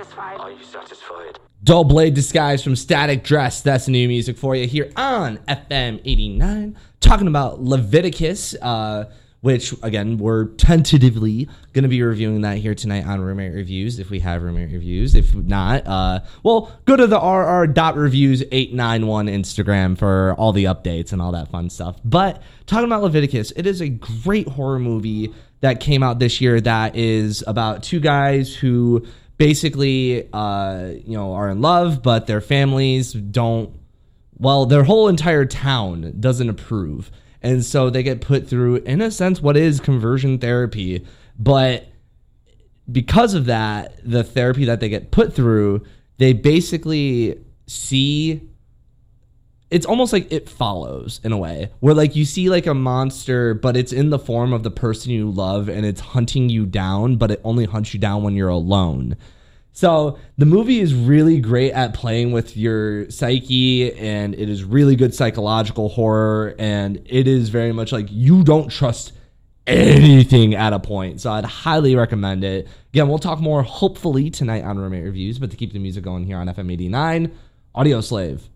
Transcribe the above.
satisfied? Are you satisfied? Dull Blade Disguise from Static Dress. That's new music for you here on FM 89. Talking about Leviticus, which, again, we're tentatively going to be reviewing that here tonight on Roommate Reviews, if we have Roommate Reviews. If not, well, go to the rr.reviews891 Instagram for all the updates and all that fun stuff. But talking about Leviticus, it is a great horror movie that came out this year that is about two guys who basically, are in love, but their families don't, well, their whole entire town doesn't approve. And so they get put through, in a sense, what is conversion therapy. But because of that, the therapy that they get put through, they basically see, it's almost like It Follows in a way, where like you see like a monster, but it's in the form of the person you love and it's hunting you down, but it only hunts you down when you're alone. So the movie is really great at playing with your psyche, and it is really good psychological horror, and it is very much like you don't trust anything at a point. So I'd highly recommend it. Again, we'll talk more hopefully tonight on Roommate Reviews, but to keep the music going here on FM 89, Audio Slave.